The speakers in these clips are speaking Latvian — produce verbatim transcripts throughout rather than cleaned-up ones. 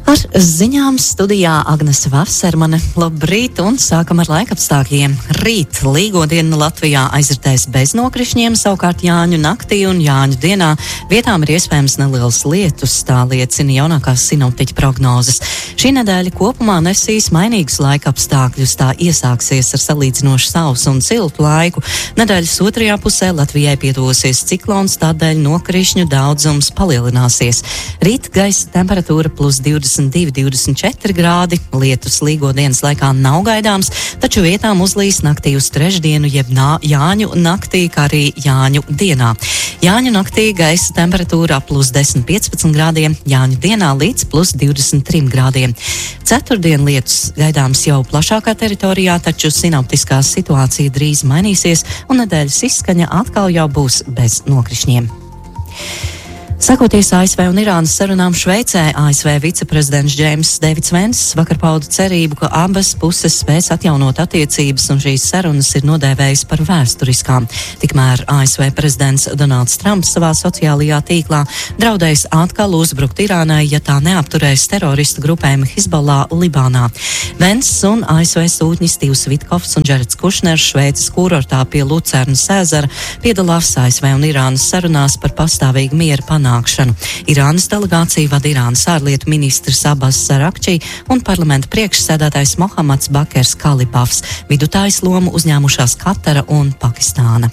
Ar ziņām studijā Agnese Vasermane. Labrīt, un sākam ar laikapstākļiem. Rīt Līgo dienu Latvijā aizritēs bez nokrišņiem, savukārt Jāņu naktī un Jāņu dienā vietām ir iespējams nelielas lietus, tā liecina jaunākās sinoptiķa prognozes. Šī nedēļa kopumā nesīs mainīgus laikapstākļus, tā iesāksies ar salīdzinoši sausu un siltu laiku. Nedēļas otrajā pusē Latvijai pietuvosies ciklons, tādēļ nokrišņu daudzums palielināsies. Rīt gaisa temperatūra plus divdesmit divi, divdesmit četri grādi, lietus Līgo dienas laikā nav gaidāms, taču vietām uzlīs naktī uz trešdienu, jeb nā, Jāņu naktī, kā arī Jāņu dienā. Jāņu naktī gaisa temperatūra plus desmit, piecpadsmit grādiem, Jāņu dienā līdz plus divdesmit trim grādiem. Ceturtdien lietus gaidāms jau plašākā teritorijā, taču sinoptiskā situācija drīz mainīsies, un nedēļas izskaņa atkal jau būs bez nokrišņiem. Sakoties A S V un Irānas sarunām Šveicē, A S V viceprezidents Džeims Deivids Venss vakar pauda cerību, ka abas puses spēs atjaunot attiecības, un šīs sarunas ir nodēvējis par vēsturiskām. Tikmēr A S V prezidents Donalds Trumps savā sociālajā tīklā draudējis atkal uzbrukt Irānai, ja tā neapturēs teroristu grupējumu Hizbollah Libānā. Venss un A S V sūtņi Stīvs Vitkovs un Džereds Kušners Šveices kurortā pie Lucernas ezera piedalās A S V un Irānas sarunās par pastāvīgu miera panākšanu. Irānas delegāciju vada Irānas ārlietu ministrs Abbas Zarakči un parlamenta priekšsēdētājs Mohammads Bakers Kalibafs. Vidutājas lomu uzņēmušās Katara un Pakistāna.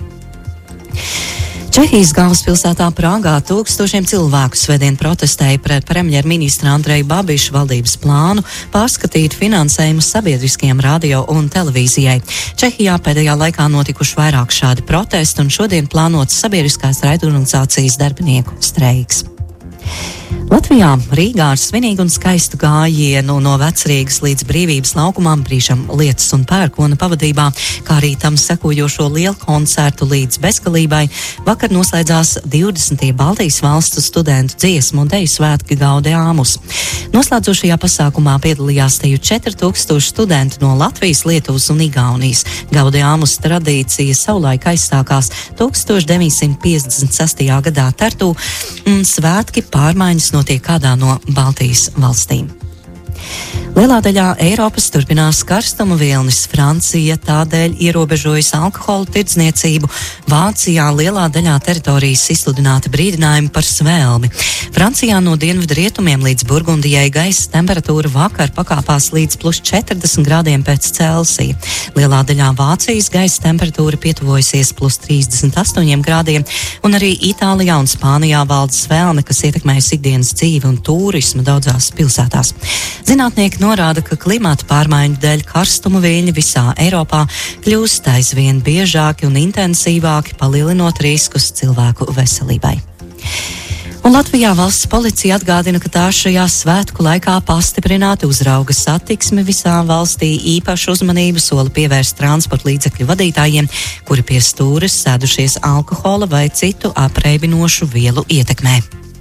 Čehijas galvaspilsētā Prāgā tūkstošiem cilvēku svētdien protestēja pret premjerministra Andreja Babiša valdības plānu pārskatīt finansējumu sabiedriskajiem radio un televīzijai. Čehijā pēdējā laikā notikuši vairāk šādi protesti, un šodien plānots sabiedriskās raidorganizācijas darbinieku streiks. Latvijā Rīgā ar svinīgu un skaistu gājienu no Vecrīgas līdz Brīvības laukumam, brīžam Lietas un Pērkona pavadībā, kā arī tam sekojošo lielu koncertu līdz bezgalībai, vakar noslēdzās divdesmitie Baltijas valstu studentu dziesmu un deju svētki Gaudeamus. Noslēdzošajā pasākumā piedalījās teju četri tūkstoši studentu no Latvijas, Lietuvas un Igaunijas. Gaudeamus tradīcija savulaik aizstākās tūkstoš deviņsimt piecdesmit sestajā gadā Tartu, un svētki pārmaiņas notiek kādā no Baltijas valstīm. Lielā daļā Eiropas turpinās karstuma vilnis. Francija tādēļ ierobežojas alkohola tirdzniecību. Vācijā lielā daļā teritorijas izsludināti brīdinājumi par svēlmi. Francijā no dienvidu rietumiem līdz Burgundijai gaisa temperatūra vakar pakāpās līdz plus četrdesmit grādiem pēc Celsija. Lielā daļā Vācijas gaisa temperatūra pietuvojusies plus trīsdesmit astoņiem grādiem, un arī Itālijā un Spānijā valda svēlme, kas ietekmējas ikdienas dzīvi un turismu daudzās pilsētās. Zinātnieki norāda, ka klimata pārmaiņu dēļ karstuma viļņi visā Eiropā kļūst aizvien biežāki un intensīvāki, palielinot riskus cilvēku veselībai. Un Latvijā valsts policija atgādina, ka tā šajā svētku laikā pastiprināti uzrauga satiksmi visā valstī, īpašu uzmanību sola pievērst transporta līdzekļu vadītājiem, kuri pie stūres sēdušies alkohola vai citu apreibinošu vielu ietekmē.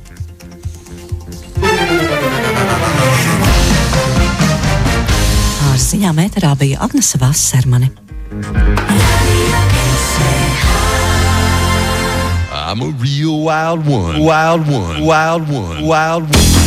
Ar ziņām ēterā bija Agnese Vasermane. I'm a real wild one, wild one, wild one, wild one.